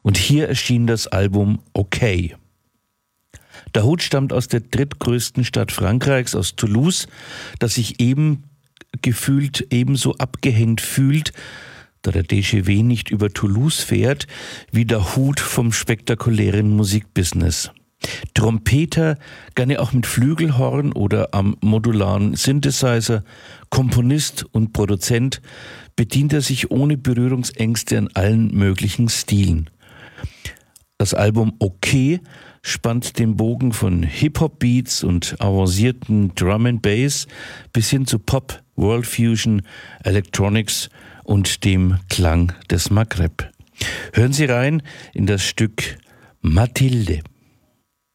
Und hier erschien das Album Okay. Dahoud stammt aus der drittgrößten Stadt Frankreichs, aus Toulouse, das sich ebenso abgehängt fühlt, da der DGW nicht über Toulouse fährt, wie Dahoud vom spektakulären Musikbusiness. Trompeter, gerne auch mit Flügelhorn oder am modularen Synthesizer, Komponist und Produzent, bedient er sich ohne Berührungsängste an allen möglichen Stilen. Das Album Okay spannt den Bogen von Hip-Hop-Beats und avancierten Drum and Bass bis hin zu Pop, World Fusion, Electronics und dem Klang des Maghreb. Hören Sie rein in das Stück Mathilde.